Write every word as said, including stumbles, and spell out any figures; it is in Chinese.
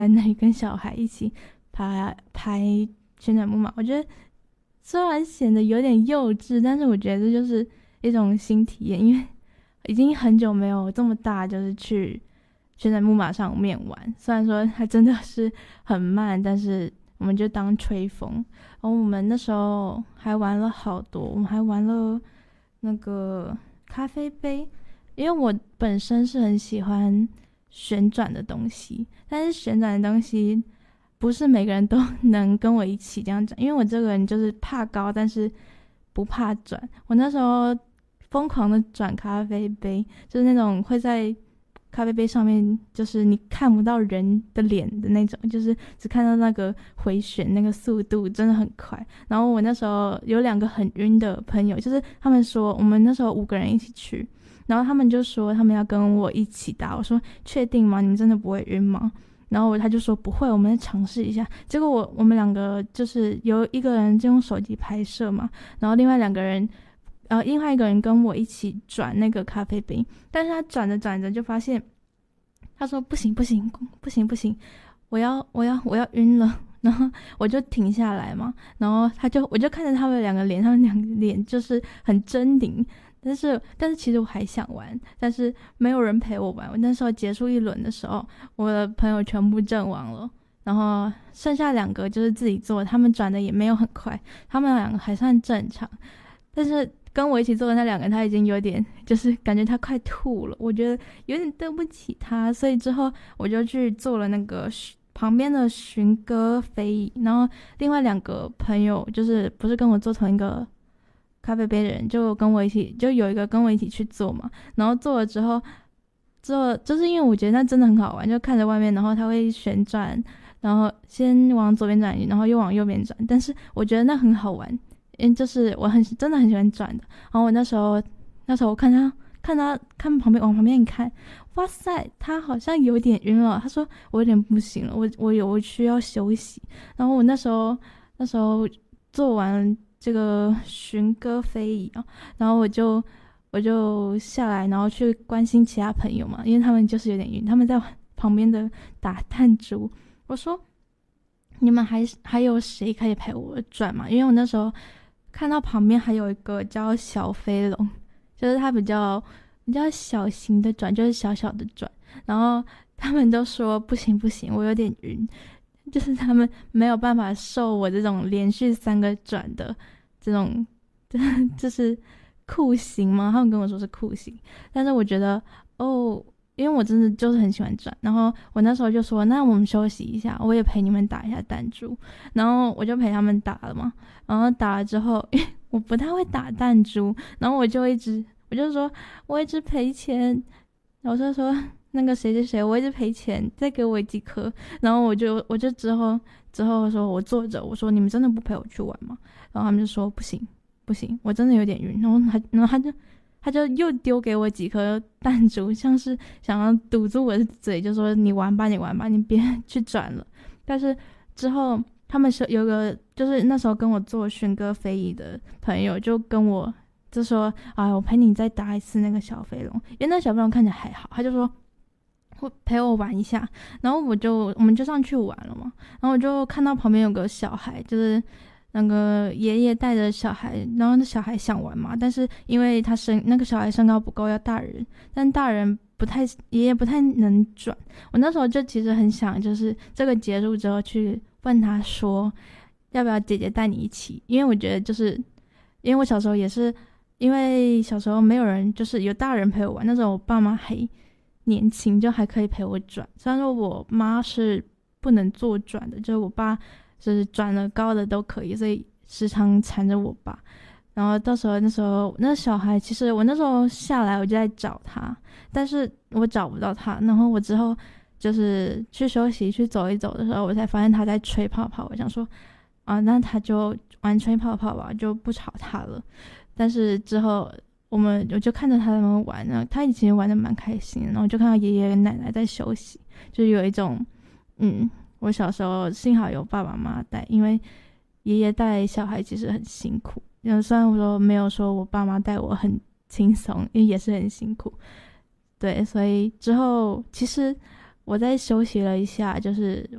在那里跟小孩一起拍拍旋转木马。我觉得虽然显得有点幼稚，但是我觉得这就是一种新体验，因为已经很久没有这么大，就是去旋转木马上面玩。虽然说它真的是很慢，但是我们就当吹风。然后我们那时候还玩了好多，我们还玩了那个咖啡杯，因为我本身是很喜欢旋转的东西，但是旋转的东西不是每个人都能跟我一起这样转，因为我这个人就是怕高，但是不怕转。我那时候疯狂的转咖啡杯，就是那种会在咖啡杯上面，就是你看不到人的脸的那种，就是只看到那个回旋那个速度真的很快。然后我那时候有两个很晕的朋友，就是他们说我们那时候五个人一起去，然后他们就说他们要跟我一起打，我说确定吗？你们真的不会晕吗？然后他就说不会，我们再尝试一下。结果我我们两个就是有一个人就用手机拍摄嘛，然后另外两个人呃，另外一个人跟我一起转那个咖啡杯，但是他转着转着就发现，他说不行不行不行不行，我要我要我要晕了，然后我就停下来嘛，然后他就我就看着他们两个脸，他们两个脸就是很狰狞，但是但是其实我还想玩，但是没有人陪我玩。我那时候结束一轮的时候，我的朋友全部阵亡了。然后剩下两个就是自己做，他们转的也没有很快，他们两个还算正常，但是跟我一起做的那两个他已经有点就是感觉他快吐了，我觉得有点对不起他，所以之后我就去做了那个旁边的寻歌非议。然后另外两个朋友就是不是跟我做同一个咖啡杯的人，就跟我一起，就有一个跟我一起去做嘛。然后做了之后做就是因为我觉得那真的很好玩，就看着外面，然后它会旋转，然后先往左边转，然后又往右边转，但是我觉得那很好玩，因为就是我很真的很喜欢转的。然后我那时候那时候我看他看他看旁边往旁边一看，哇塞，他好像有点晕了。他说我有点不行了，我我有我需要休息。然后我那时候那时候做完这个寻歌非议啊，然后我就我就下来，然后去关心其他朋友嘛，因为他们就是有点晕，他们在旁边的打弹珠。我说你们还还有谁可以陪我转吗？因为我那时候看到旁边还有一个叫小飞龙，就是它比较比较小型的转，就是小小的转。然后他们都说不行不行，我有点晕，就是他们没有办法受我这种连续三个转的这种，就是酷刑吗？他们跟我说是酷刑，但是我觉得哦。因为我真的就是很喜欢转，然后我那时候就说那我们休息一下，我也陪你们打一下弹珠。然后我就陪他们打了嘛，然后打了之后因为我不太会打弹珠，然后我就一直我就说我一直赔钱，我就说那个谁谁谁我一直赔钱，再给我几颗。然后我就我就之后之后说我坐着，我说你们真的不陪我去玩吗？然后他们就说不行不行，我真的有点晕。然后他然后他就他就又丢给我几颗弹珠，像是想要堵住我的嘴，就说你玩吧你玩吧，你别去转了。但是之后他们是有个就是那时候跟我做寻歌非议的朋友就跟我就说啊，我陪你再打一次那个小飞龙，因为那小飞龙看起来还好，他就说会陪我玩一下。然后我就我们就上去玩了嘛，然后我就看到旁边有个小孩，就是那个爷爷带着小孩，然后那小孩想玩嘛，但是因为他身那个小孩身高不够，要大人，但大人不太爷爷不太能转。我那时候就其实很想，就是这个结束之后去问他说，要不要姐姐带你一起？因为我觉得就是因为我小时候也是，因为小时候没有人，就是有大人陪我玩，那时候我爸妈还年轻，就还可以陪我转。虽然说我妈是不能做转的，就是我爸就是转了高的都可以，所以时常缠着我爸。然后到时候那时候那小孩，其实我那时候下来我就在找他，但是我找不到他。然后我之后就是去休息去走一走的时候，我才发现他在吹泡泡。我想说啊，那他就玩吹泡泡吧，就不吵他了。但是之后我们我就看着他们玩，然后他以前玩的蛮开心的，然后就看到爷爷跟奶奶在休息，就有一种嗯。我小时候幸好有爸爸妈妈带，因为爷爷带小孩其实很辛苦。虽然我说没有说我爸妈带我很轻松，因为也是很辛苦。对，所以之后其实我在休息了一下，就是